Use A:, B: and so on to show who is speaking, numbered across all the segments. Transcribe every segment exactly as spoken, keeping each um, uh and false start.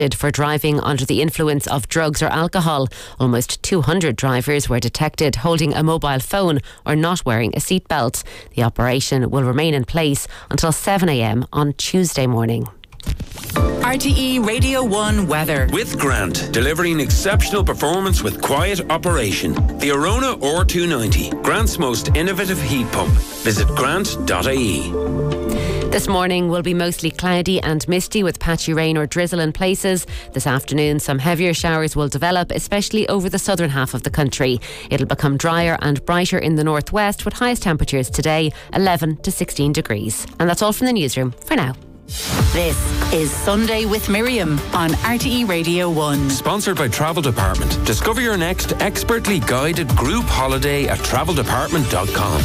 A: for driving under the influence of drugs or alcohol. Almost two hundred drivers were detected holding a mobile phone or not wearing a seatbelt. The operation will remain in place until seven a m on Tuesday morning.
B: R T E Radio one weather.
C: With Grant, delivering exceptional performance with quiet operation. The Arona R two ninety, Grant's most innovative heat pump. Visit grant dot I E.
A: This morning will be mostly cloudy and misty with patchy rain or drizzle in places. This afternoon, some heavier showers will develop, especially over the southern half of the country. It'll become drier and brighter in the northwest with highest temperatures today, eleven to sixteen degrees. And that's all from the newsroom for now.
B: This is Sunday with Miriam on R T E Radio one.
C: Sponsored by Travel Department. Discover your next expertly guided group holiday at travel department dot com.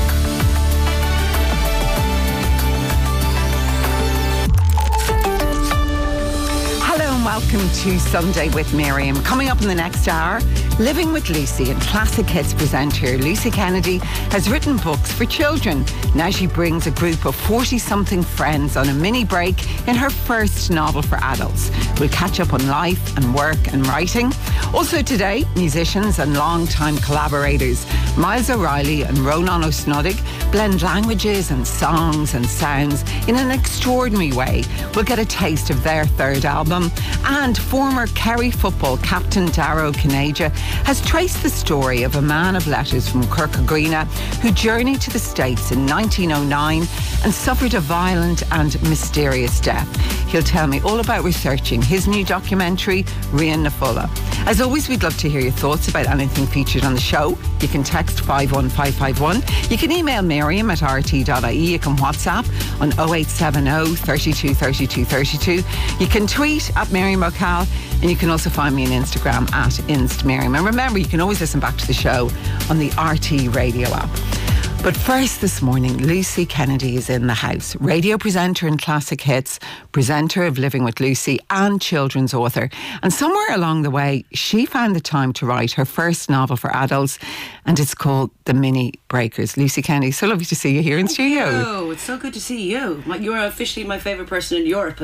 D: Welcome to Sunday with Miriam. Coming up in the next hour, Living with Lucy, and classic hits presenter Lucy Kennedy has written books for children. Now she brings a group of forty-something friends on a mini break in her first novel for adults. We'll catch up on life and work and writing. Also today, musicians and long-time collaborators Miles O'Reilly and Ronan O'Snoddig blend languages and songs and sounds in an extraordinary way. We'll get a taste of their third album. And former Kerry football captain Darrow Kanaja has traced the story of a man of letters from Kirkagreena who journeyed to the States in nineteen oh nine and suffered a violent and mysterious death. He'll tell me all about researching his new documentary, Rian na Fulla. As always, we'd love to hear your thoughts about anything featured on the show. You can text five one five five one. You can email Miriam at r t dot I E. You can WhatsApp on oh eight seven oh, thirty-two, thirty-two, thirty-two. You can tweet at Miriam O'Call, and you can also find me on Instagram at InstMiriam. And remember, you can always listen back to the show on the R T Radio app. But first this morning, Lucy Kennedy is in the house. Radio presenter and classic hits, presenter of Living with Lucy and children's author. And somewhere along the way, she found the time to write her first novel for adults, and it's called The Mini Breakers. Lucy Kennedy, so lovely to see you here in
E: Thank
D: studio.
E: Oh, it's so good to see you. You're officially my favourite person in Europe.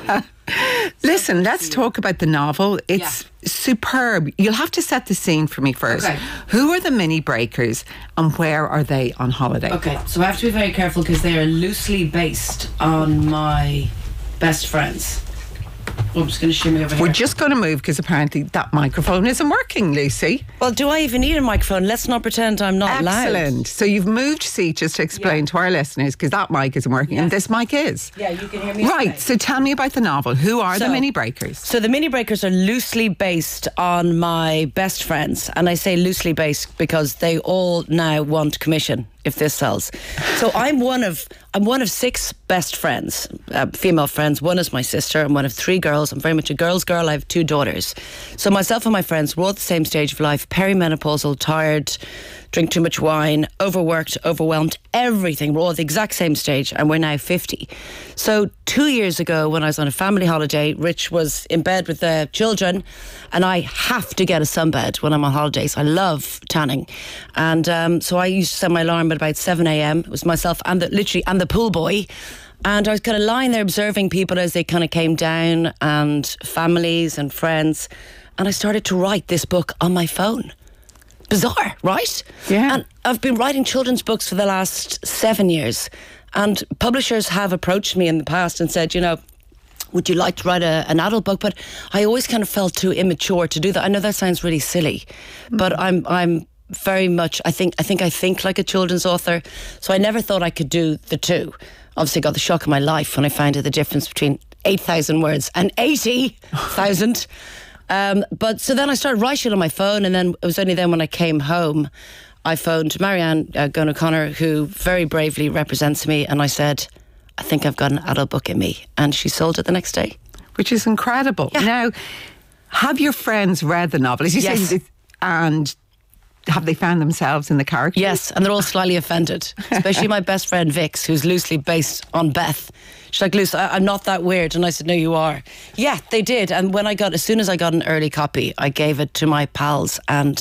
D: Listen, let's talk about the novel. It's yeah. superb. You'll have to set the scene for me first.
E: Okay.
D: Who are the Mini Breakers and where are they on holiday?
E: Okay, so I have to be very careful because they are loosely based on my best friends. Oh, I'm just going to shimmy over here.
D: We're just going to move because apparently that microphone isn't working, Lucy.
E: Well, do I even need a microphone? Let's not pretend I'm not loud.
D: Excellent. So you've moved seats, just to explain yeah. to our listeners, because that mic isn't working yeah. and this mic is.
E: Yeah, you can hear me.
D: Right,
E: okay.
D: So tell me about the novel. Who are
E: so,
D: the Mini Breakers?
E: So the Mini Breakers are loosely based on my best friends. And I say loosely based because they all now want commission if this sells. So I'm one of I'm one of six best friends, uh, female friends. One is my sister. I'm one of three girls. I'm very much a girl's girl. I have two daughters. So myself and my friends, we're all at the same stage of life, perimenopausal, tired, drink too much wine, overworked, overwhelmed, everything. We're all at the exact same stage, and we're now fifty. So two years ago, when I was on a family holiday, Rich was in bed with the children, and I have to get a sunbed when I'm on holidays. I love tanning. And um, so I used to set my alarm at about seven a m. It was myself and the, literally, and the pool boy. And I was kind of lying there observing people as they kind of came down, and families and friends. And I started to write this book on my phone. Bizarre, right?
D: Yeah.
E: And I've been writing children's books for the last seven years. And publishers have approached me in the past and said, you know, would you like to write a, an adult book? But I always kind of felt too immature to do that. I know that sounds really silly, mm. but I'm I'm very much, I think I think I think like a children's author. So I never thought I could do the two. Obviously got the shock of my life when I found out the difference between eight thousand words and eighty thousand. Um, but so then I started writing on my phone, and then it was only then when I came home, I phoned Marianne uh, Gunn O'Connor, who very bravely represents me, and I said, I think I've got an adult book in me. And she sold it the next day.
D: Which is incredible. Yeah. Now, have your friends read the novel? As you
E: yes.
D: say, and have they found themselves in the characters?
E: Yes, and they're all slightly offended, especially my best friend Vix, who's loosely based on Beth. She's like, Luce, I- I'm not that weird. And I said, no, you are. Yeah, they did. And when I got, as soon as I got an early copy, I gave it to my pals, and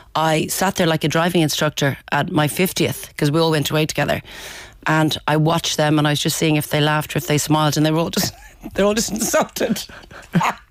E: I sat there like a driving instructor at my fiftieth, because we all went away together. And I watched them, and I was just seeing if they laughed or if they smiled, and they were all just They're all just insulted.